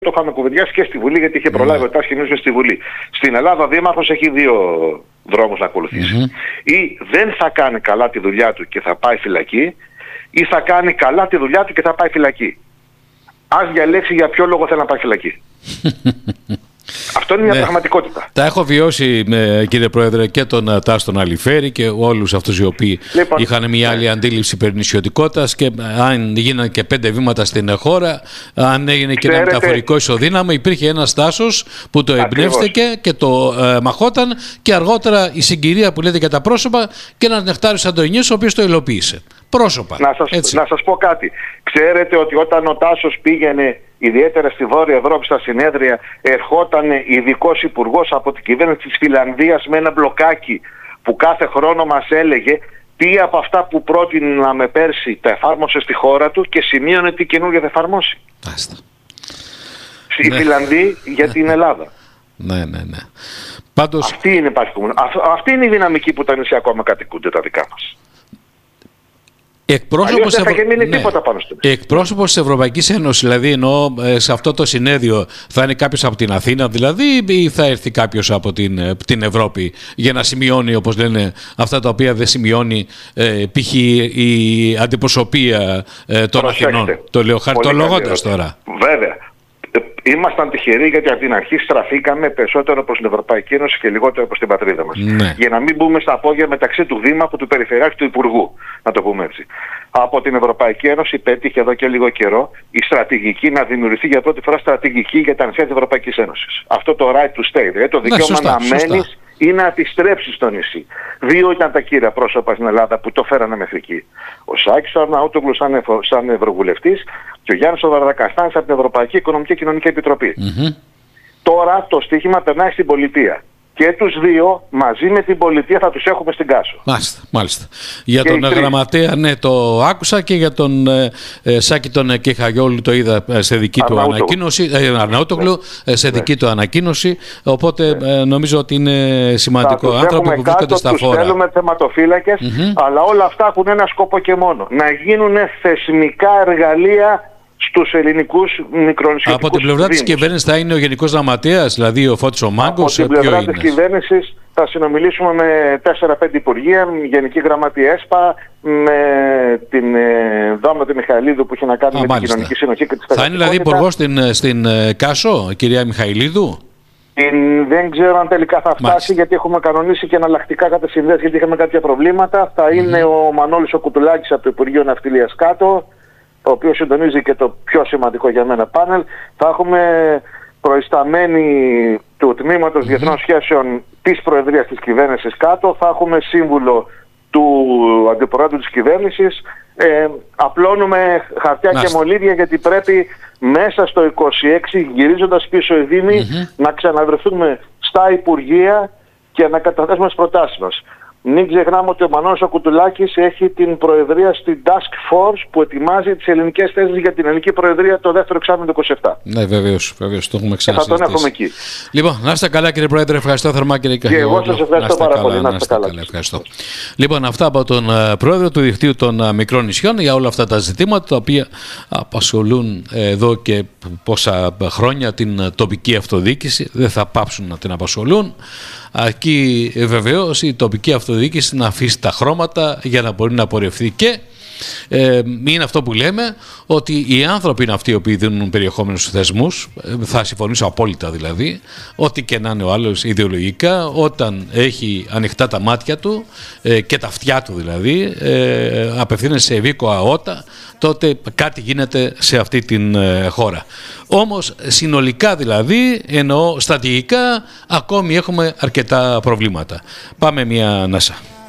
το είχαμε κουβεντιάσει και στη Βουλή, γιατί είχε προλάβει ο Τάσης και νιούσε στη Βουλή. Στην Ελλάδα ο Δήμαρχος έχει δύο δρόμους να ακολουθήσει. Ή δεν θα κάνει καλά τη δουλειά του και θα πάει φυλακή, ή θα κάνει καλά τη δουλειά του και θα πάει φυλακή. Ας διαλέξει για ποιο λόγο θέλει να πάει φυλακή. Αυτό είναι μια πραγματικότητα. Τα έχω βιώσει, κύριε Πρόεδρε, και τον Τάστον Αλιφέρη και όλους αυτούς οι οποίοι είχαν μια άλλη αντίληψη περί νησιωτικότητας, και αν γίνανε και 5 βήματα στην χώρα, αν έγινε και ένα μεταφορικό ισοδύναμο, υπήρχε ένας Τάσος που το εμπνεύστηκε και το μαχόταν, και αργότερα η συγκυρία που λέτε για τα πρόσωπα και ένας Νεκτάριος Αντωνιούς ο οποίος το υλοποίησε. Πρόσωπα. Να σας πω κάτι. Ξέρετε ότι όταν ο Τάσος πήγαινε ιδιαίτερα στη Βόρεια Ευρώπη στα συνέδρια, ερχόταν ειδικός υπουργός από την κυβέρνηση της Φιλανδίας με ένα μπλοκάκι που κάθε χρόνο μας έλεγε τι από αυτά που πρότειναμε πέρσι τα εφάρμοσε στη χώρα του και σημείωνε τι καινούργια θα εφαρμόσει. Στη Φιλανδοί για την Ελλάδα. Ναι. Πάντως... Αυτή είναι η δυναμική που τα νησιά ακόμα κατοικούνται τα δικά μας. Εκπρόσωπος της Ευρωπαϊκής Ένωσης, δηλαδή εννοώ σε αυτό το συνέδριο, θα είναι κάποιος από την Αθήνα δηλαδή, ή θα έρθει κάποιος από την Ευρώπη για να σημειώνει, όπως λένε, αυτά τα οποία δεν σημειώνει π.χ. η αντιπροσωπεία των Αθηνών. Το λέω χαρτολογώντας τώρα. Βέβαια. Ήμασταν τυχεροί γιατί από την αρχή στραφήκαμε περισσότερο προς την Ευρωπαϊκή Ένωση και λιγότερο προς την πατρίδα μας. Για να μην μπούμε στα πόδια μεταξύ του Δήμαρχου, του Περιφερειάρχη, του Υπουργού, να το πούμε έτσι. Από την Ευρωπαϊκή Ένωση πέτυχε εδώ και λίγο καιρό η στρατηγική να δημιουργηθεί για πρώτη φορά στρατηγική για τα νησιά της Ευρωπαϊκής Ένωσης. Αυτό το right to stay, το δικαίωμα να μένεις ή να επιστρέψεις στο νησί. 2 ήταν τα κύρια πρόσωπα στην Ελλάδα που το φέρανε μέχρι εκεί. Ο Σάκης Αρναούτογλου σαν Ευρωβουλευτής και ο Γιάννης Βαρδακαστάνης από την Ευρωπαϊκή Οικονομική και Κοινωνική Επιτροπή. Τώρα το στοίχημα περνάει στην πολιτεία. Και τους δύο μαζί με την πολιτεία θα τους έχουμε στην Κάσο. Μάλιστα. Για τον γραμματέα, ναι, το άκουσα, και για τον Σάκη τον Κεχαγιόλου το είδα σε δική του ανακοίνωση, Αρναούτογλου, σε δική του ανακοίνωση. Οπότε νομίζω ότι είναι σημαντικό. Άνθρωποι που βρίσκονται στα φόρα. Τους θέλουμε θεματοφύλακες, αλλά όλα αυτά έχουν ένα σκοπό και μόνο. Να γίνουν θεσμικά εργαλεία στους ελληνικούς μικρονησιωτικούς. Από την πλευρά της κυβέρνησης θα είναι ο Γενικός Γραμματέας, δηλαδή ο Φώτης ο Μάγκος? Από την πλευρά της κυβέρνησης θα συνομιλήσουμε με 4-5 υπουργεία, Γενική Γραμματεία ΕΣΠΑ, με την Δόμνα Μιχαηλίδου που έχει να κάνει με την Κοινωνική Συνοχή και τη Θα είναι δηλαδή υπουργός στην Κάσο, η κυρία Μιχαηλίδου? Δεν ξέρω αν τελικά θα φτάσει, γιατί έχουμε κανονίσει και εναλλακτικά κατασυνδέσεις, γιατί είχαμε κάποια προβλήματα. Θα είναι ο Μανώλης ο Κουτουλάκης από το Υπουργείο Ναυτιλίας κάτω, ο οποίος συντονίζει και το πιο σημαντικό για μένα πάνελ. Θα έχουμε προϊσταμένη του Τμήματος Διεθνών Σχέσεων της Προεδρίας της Κυβέρνησης κάτω. Θα έχουμε σύμβουλο του Αντιπροέδρου της Κυβέρνησης. Απλώνουμε χαρτιά και μολύβια, γιατί πρέπει μέσα στο 26, γυρίζοντας πίσω οι Δήμοι, να ξαναβρεθούμε στα Υπουργεία και να καταθέσουμε τις προτάσεις μας. Μην ξεχνάμε ότι ο Μανώλης ο Κουτουλάκης έχει την προεδρία στην Task Force που ετοιμάζει τις ελληνικές θέσεις για την ελληνική προεδρία το δεύτερο εξάμηνο του 27. Ναι, βεβαίως, το έχουμε ξανασυζητήσει. Θα τον έχουμε εκεί. Λοιπόν, να είστε καλά, κύριε Πρόεδρε, ευχαριστώ θερμά, κύριε Καχιόγλου. Και εγώ σας ευχαριστώ πάρα πολύ. Να είστε καλά. Ευχαριστώ. Λοιπόν, αυτά από τον Πρόεδρο του Δικτύου των Μικρών Νησιών για όλα αυτά τα ζητήματα τα οποία απασχολούν εδώ και πόσα χρόνια την τοπική αυτοδιοίκηση. Δεν θα πάψουν να την απασχολούν. Αρκεί βεβαίως η τοπική αυτοδιοίκηση να αφήσει τα χρώματα για να μπορεί να πορευτεί, και είναι αυτό που λέμε, ότι οι άνθρωποι είναι αυτοί οι οποίοι δίνουν περιεχόμενο στους θεσμούς. Θα συμφωνήσω απόλυτα δηλαδή, ό,τι και να είναι ο άλλος ιδεολογικά, όταν έχει ανοιχτά τα μάτια του και τα αυτιά του δηλαδή, απευθύνεται σε ευήκοα ότα, τότε κάτι γίνεται σε αυτή την χώρα. Όμως συνολικά δηλαδή, εννοώ στρατηγικά, ακόμη έχουμε αρκετά προβλήματα. Πάμε μια ανάσα.